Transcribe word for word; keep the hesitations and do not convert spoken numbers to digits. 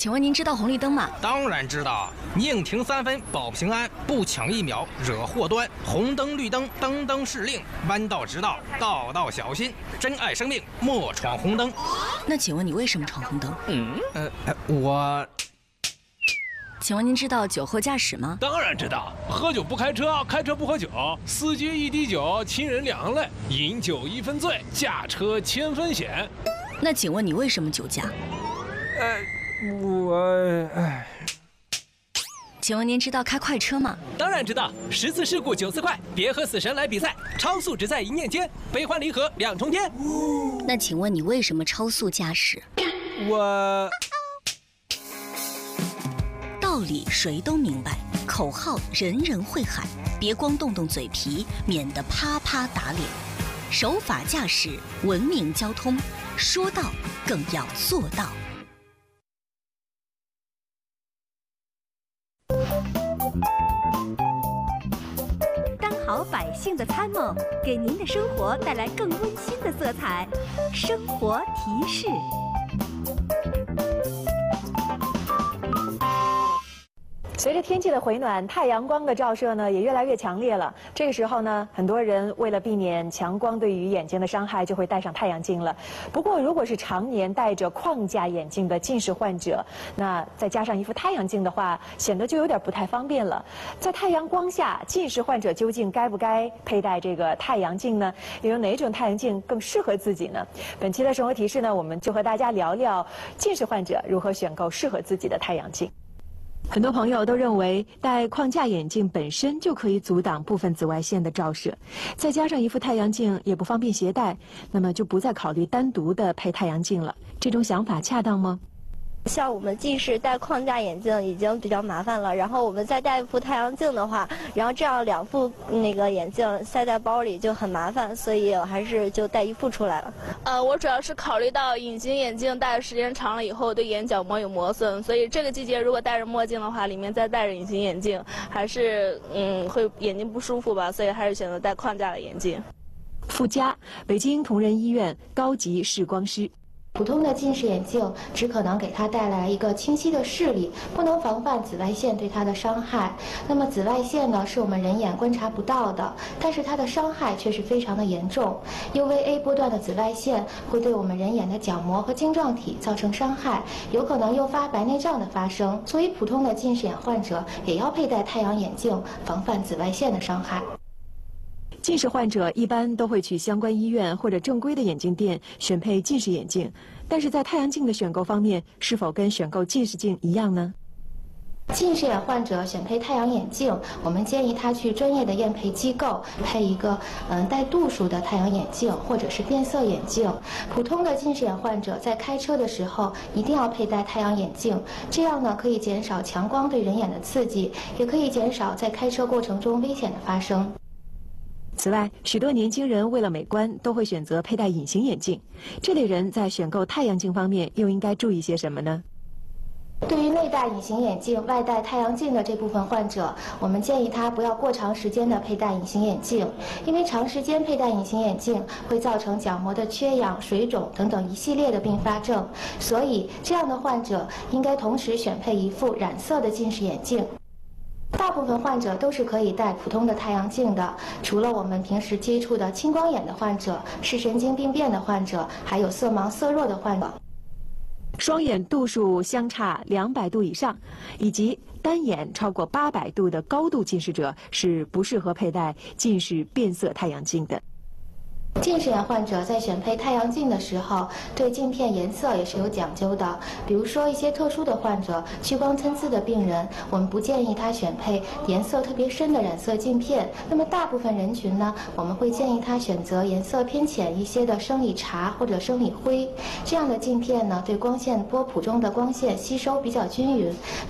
请问您知道红绿灯吗？ 当然知道，宁停三分保平安，不抢一秒惹祸端。红灯绿灯，灯灯是令，弯道直道，道道小心。珍爱生命，莫闯红灯。 那请问你为什么闯红灯？ 嗯，呃，我。 请问您知道酒后驾驶吗？ 当然知道，喝酒不开车，开车不喝酒，司机一滴酒，亲人两泪，饮酒一分醉，驾车千分险。 那请问你为什么酒驾？ 呃，我唉。 请问您知道开快车吗？ 当然知道，十次事故九次快，别和死神来比赛，超速只在一念间，悲欢离合两重天。 那请问你为什么超速驾驶？ 我。 道理谁都明白，口号人人会喊，别光动动嘴皮，免得啪啪打脸。守法驾驶，文明交通，说到更要做到。 当好百姓的参谋，给您的生活带来更温馨的色彩。生活提示。 随着天气的回暖，太阳光的照射呢也越来越强烈了。这个时候呢，很多人为了避免强光对于眼睛的伤害，就会戴上太阳镜了。不过，如果是常年戴着框架眼镜的近视患者，那再加上一副太阳镜的话，显得就有点不太方便了。在太阳光下，近视患者究竟该不该佩戴这个太阳镜呢？又有哪种太阳镜更适合自己呢？本期的生活提示呢，我们就和大家聊聊近视患者如何选购适合自己的太阳镜。 很多朋友都认为戴框架眼镜本身就可以阻挡部分紫外线的照射，再加上一副太阳镜也不方便携带，那么就不再考虑单独的配太阳镜了。这种想法恰当吗？ 像我们近视戴框架眼镜已经比较麻烦了，然后我们再戴一副太阳镜的话，然后这样两副那个眼镜塞在包里就很麻烦，所以我还是就带一副出来了。 呃，我主要是考虑到隐形眼镜戴的时间长了以后对眼角膜有磨损，所以这个季节如果戴着墨镜的话，里面再戴着隐形眼镜，还是嗯会眼睛不舒服吧，所以还是选择戴框架的眼镜。 付佳，北京同仁医院高级视光师。 普通的近视眼镜只可能给它带来一个清晰的视力，不能防范紫外线对它的伤害。那么紫外线呢，是我们人眼观察不到的，但是它的伤害却是非常的严重。U V A 波段的紫外线会对我们人眼的角膜和晶状体造成伤害，有可能诱发白内障的发生。所以，普通的近视眼患者也要佩戴太阳眼镜，防范紫外线的伤害。 近视患者一般都会去相关医院或者正规的眼镜店选配近视眼镜，但是在太阳镜的选购方面，是否跟选购近视镜一样呢？ 近视眼患者选配太阳眼镜，我们建议他去专业的验配机构配一个嗯带度数的太阳眼镜或者是变色眼镜。普通的近视眼患者在开车的时候一定要佩戴太阳眼镜，这样呢可以减少强光对人眼的刺激，也可以减少在开车过程中危险的发生。 此外，许多年轻人为了美观，都会选择佩戴隐形眼镜。这类人在选购太阳镜方面，又应该注意些什么呢？ 对于内戴隐形眼镜、外戴太阳镜的这部分患者，我们建议他不要过长时间的佩戴隐形眼镜，因为长时间佩戴隐形眼镜会造成角膜的缺氧、水肿等等一系列的并发症。所以，这样的患者应该同时选配一副染色的近视眼镜。 大部分患者都是可以戴普通的太阳镜的，除了我们平时接触的青光眼的患者、视神经病变的患者，还有色盲色弱的患者。 双眼度数相差两百度以上，以及单眼超过八百度的高度近视者是不适合佩戴近视变色太阳镜的。 近视眼患者在选配太阳镜的时候，对镜片颜色也是有讲究的。比如说一些特殊的患者，屈光参差的病人，我们不建议他选配颜色特别深的染色镜片。那么大部分人群呢，我们会建议他选择颜色偏浅一些的生理茶或者生理灰。这样的镜片呢，对光线波谱中的光线吸收比较均匀。